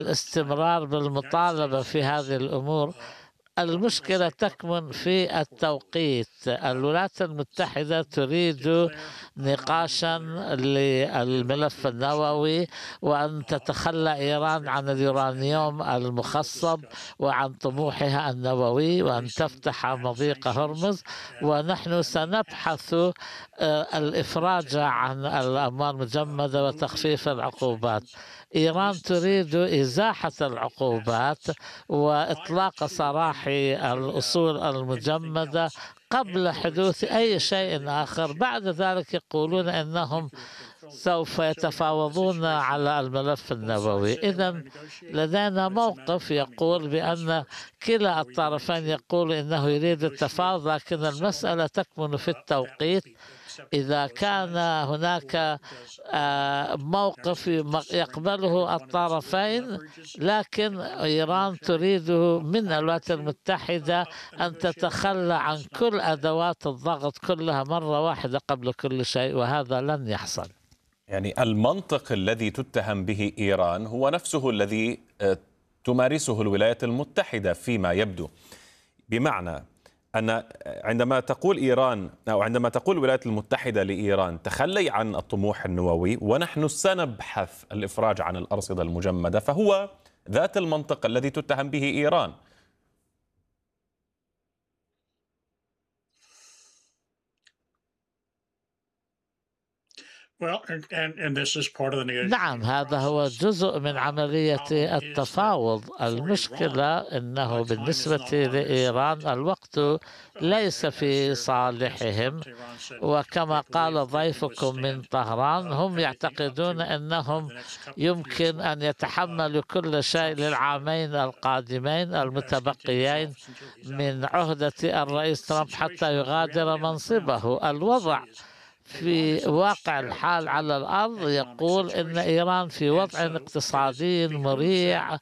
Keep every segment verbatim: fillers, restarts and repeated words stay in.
الاستمرار بالمطالبة في هذه الأمور. المشكلة تكمن في التوقيت. الولايات المتحدة تريد نقاشا للملف النووي، وأن تتخلى إيران عن اليورانيوم المخصب وعن طموحها النووي، وأن تفتح مضيق هرمز. ونحن سنبحث آه، الإفراج عن الأموال المجمدة وتخفيف العقوبات. إيران تريد إزاحة العقوبات وإطلاق سراح الأصول المجمدة قبل حدوث أي شيء آخر. بعد ذلك يقولون أنهم سوف يتفاوضون على الملف النووي. إذن لدينا موقف يقول بأن كلا الطرفين يقول إنه يريد التفاوض، لكن المسألة تكمن في التوقيت. إذا كان هناك آه، موقف يقبله الطرفين، لكن إيران تريد من الولايات المتحدة أن تتخلى عن كل أدوات الضغط كلها مرة واحدة قبل كل شيء، وهذا لن يحصل. يعني المنطق الذي تتهم به إيران هو نفسه الذي آه، تمارسه الولايات المتحدة فيما يبدو، بمعنى أن عندما تقول إيران أو عندما تقول الولايات المتحدة لإيران تخلي عن الطموح النووي ونحن سنبحث الإفراج عن الأرصدة المجمدة، فهو ذات المنطق الذي تتهم به إيران. نعم، هذا هو جزء من عملية التفاوض. المشكلة أنه بالنسبة لإيران الوقت ليس في صالحهم، وكما قال ضيفكم من طهران هم يعتقدون أنهم يمكن أن يتحملوا كل شيء للعامين القادمين المتبقيين من عهدة الرئيس ترامب حتى يغادر منصبه. الوضع في واقع الحال على الأرض يقول إن إيران في وضع اقتصادي مريع،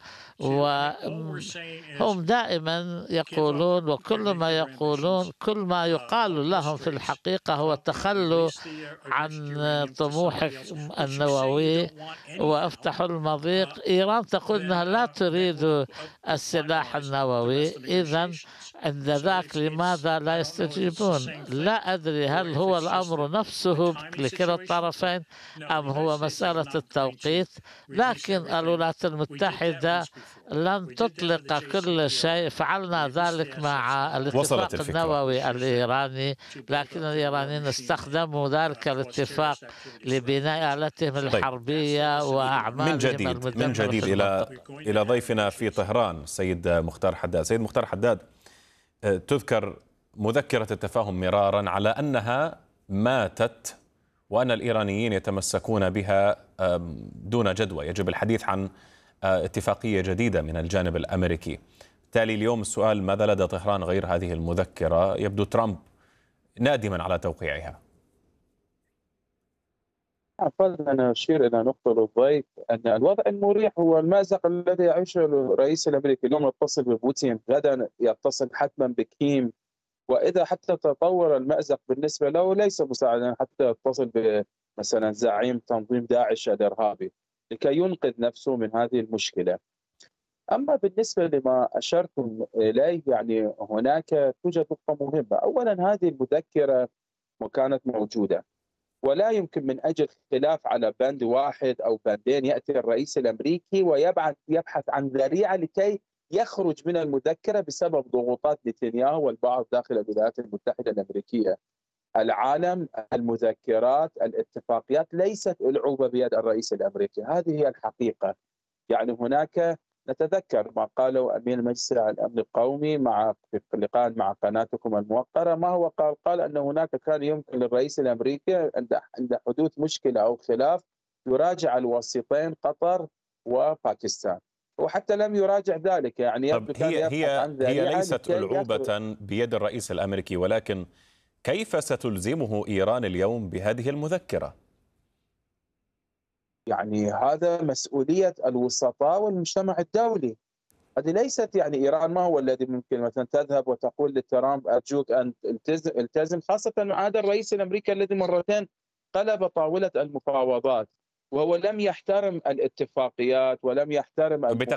وهم دائما يقولون وكل ما يقولون كل ما يقال لهم في الحقيقة هو التخلوا عن طموحك النووي وافتحوا المضيق. إيران تقول أنها لا تريد السلاح النووي، إذن عند ذاك لماذا لا يستجيبون؟ لا أدري هل هو الأمر نفسه لكلا الطرفين أم هو مسألة التوقيت، لكن الولايات المتحدة لن تطلق كل شيء. فعلنا ذلك مع الاتفاق النووي الإيراني، لكن الإيرانيين استخدموا ذلك الاتفاق لبناء آلتهم الحربية وأعمالهم من جديد من جديد إلى إلى ضيفنا في طهران السيد مختار حداد. سيد مختار حداد، تذكر مذكرة التفاهم مرارا على أنها ماتت وأن الإيرانيين يتمسكون بها دون جدوى. يجب الحديث عن اتفاقية جديدة من الجانب الأمريكي. بالتالي اليوم السؤال: ماذا لدى طهران غير هذه المذكرة؟ يبدو ترامب نادما على توقيعها. أفضل أن أشير إلى نقطة للضيف أن الوضع المريح هو المأزق الذي يعيشه الرئيس الأمريكي. اليوم يتصل ببوتين، غدا يتصل حتما بكيم، وإذا حتى تطور المأزق بالنسبة له ليس مساعدا حتى يتصل بمثلا زعيم تنظيم داعش الإرهابي لكي ينقذ نفسه من هذه المشكلة. أما بالنسبة لما أشرتم إليه، يعني هناك توجد نقطة مهمة. أولا هذه المذكرة وكانت موجودة، ولا يمكن من أجل خلاف على بند واحد أو بندين يأتي الرئيس الأمريكي ويبعث يبحث عن ذريعة لكي يخرج من المذكرة بسبب ضغوطات نتنياهو والبعض داخل الولايات المتحدة الأمريكية. العالم، المذكرات، الاتفاقيات ليست ألعوبة بيد الرئيس الأمريكي، هذه هي الحقيقة. يعني هناك نتذكر ما قاله أمين مجلس الأمن القومي مع في لقاء مع قناتكم الموقرة، ما هو قال؟ قال أن هناك كان يمكن للرئيس الأمريكي عند عند حدوث مشكلة أو خلاف يراجع الوسيطين قطر وباكستان، وحتى لم يراجع ذلك. يعني طب هي هي هي ليست ألعوبة بيد الرئيس الأمريكي، ولكن كيف ستلزمه إيران اليوم بهذه المذكرة؟ يعني هذا مسؤولية الوسطاء والمجتمع الدولي. هذه ليست يعني إيران ما هو الذي ممكن مثلا تذهب وتقول لترامب أرجوك أن التزم, التزم خاصة مع هذا الرئيس الأمريكي الذي مرتين قلب طاولة المفاوضات وهو لم يحترم الاتفاقيات ولم يحترم المفاوضات.